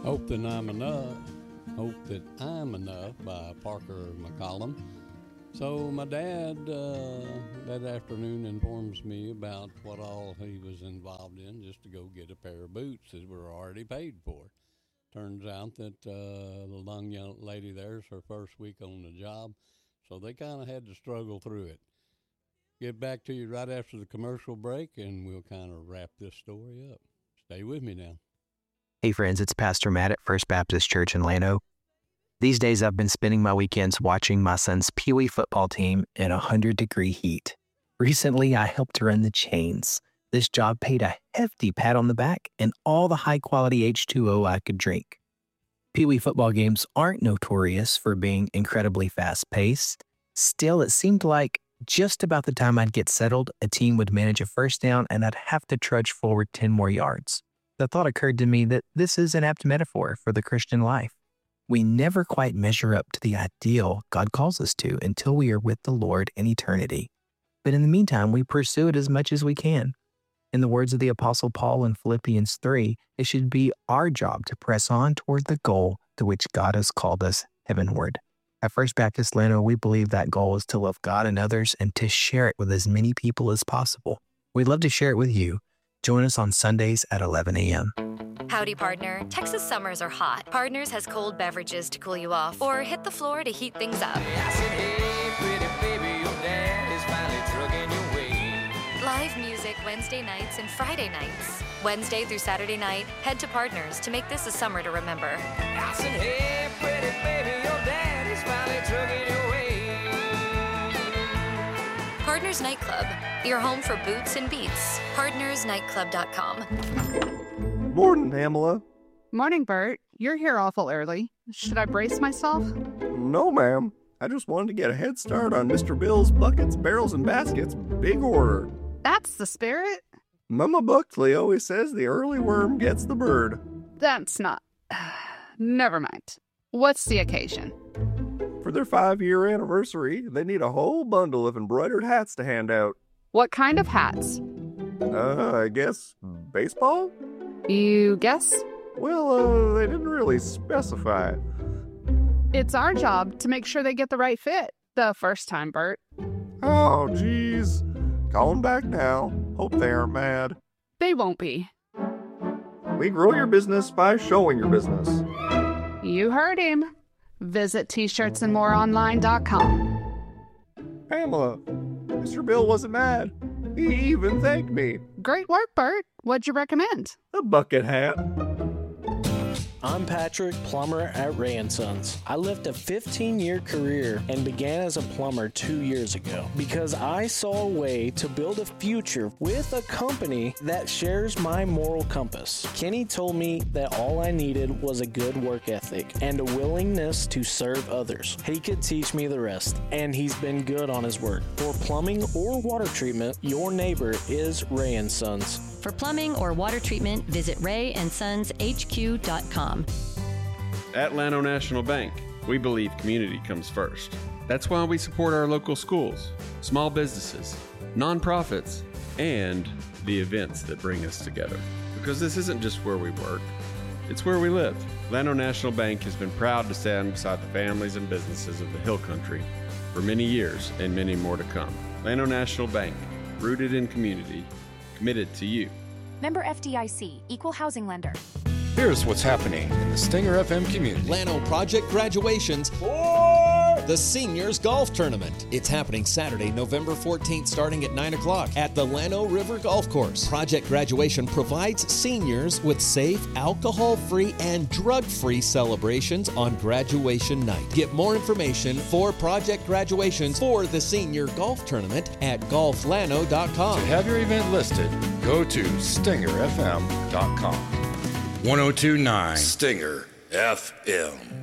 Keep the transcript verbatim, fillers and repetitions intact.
Hope That I'm Enough, Hope That I'm Enough by Parker McCollum. So my dad uh, that afternoon informs me about what all he was involved in just to go get a pair of boots that were already paid for. Turns out that uh, the young young lady there is her first week on the job, so they kind of had to struggle through it. Get back to you right after the commercial break, and we'll kind of wrap this story up. Stay with me now. Hey friends, it's Pastor Matt at First Baptist Church in Llano. These days I've been spending my weekends watching my son's Pee Wee football team in one hundred degree heat. Recently, I helped run the chains. This job paid a hefty pat on the back and all the high-quality H two O I could drink. Pee Wee football games aren't notorious for being incredibly fast-paced. Still, it seemed like just about the time I'd get settled, a team would manage a first down and I'd have to trudge forward ten more yards. The thought occurred to me that this is an apt metaphor for the Christian life. We never quite measure up to the ideal God calls us to until we are with the Lord in eternity. But in the meantime, we pursue it as much as we can. In the words of the Apostle Paul in Philippians three, it should be our job to press on toward the goal to which God has called us heavenward. At First Baptist Llano, we believe that goal is to love God and others and to share it with as many people as possible. We'd love to share it with you. Join us on Sundays at eleven a.m. Howdy, partner. Texas summers are hot. Partners has cold beverages to cool you off or hit the floor to heat things up. I said, hey, pretty baby, your dad is finally trucking your way. Live music Wednesday nights and Friday nights. Wednesday through Saturday night, head to Partners to make this a summer to remember. I said, hey, pretty baby, your dad is finally trucking your way. Partners Nightclub, your home for boots and beats. partners nightclub dot com. Morning, Pamela. Morning, Bert. You're here awful early. Should I brace myself? No, ma'am. I just wanted to get a head start on Mister Bill's buckets, barrels, and baskets. Big order. That's the spirit. Mama Buckley always says the early worm gets the bird. That's not... Never mind. What's the occasion? For their five-year anniversary, they need a whole bundle of embroidered hats to hand out. What kind of hats? Uh, I guess baseball? You guess? Well, uh, they didn't really specify. It's our job to make sure they get the right fit the first time, Bert. Oh, geez. Calling back now. Hope they aren't mad. They won't be. We grow your business by showing your business. You heard him. Visit t shirts and more online dot com. Pamela, Mister Bill wasn't mad. He even thanked me. Great work, Bert. What'd you recommend? A bucket hat. I'm Patrick, plumber at Ray and Sons. I left a fifteen-year career and began as a plumber two years ago because I saw a way to build a future with a company that shares my moral compass. Kenny told me that all I needed was a good work ethic and a willingness to serve others. He could teach me the rest, and he's been good on his word. For plumbing or water treatment, your neighbor is Ray and Sons. For plumbing or water treatment, visit ray and sons h q dot com. At Llano National Bank, we believe community comes first. That's why we support our local schools, small businesses, nonprofits, and the events that bring us together. Because this isn't just where we work, it's where we live. Llano National Bank has been proud to stand beside the families and businesses of the Hill Country for many years and many more to come. Llano National Bank, rooted in community, committed to you. Member F D I C, Equal Housing Lender. Here's what's happening in the Stinger F M community. Llano Project graduations for the Seniors Golf Tournament. It's happening Saturday, November fourteenth, starting at nine o'clock at the Llano River Golf Course. Project Graduation provides seniors with safe, alcohol-free, and drug-free celebrations on graduation night. Get more information for Project Graduations for the Senior Golf Tournament at golf llano dot com. To have your event listed, go to stinger f m dot com. one oh two point nine Stinger F M.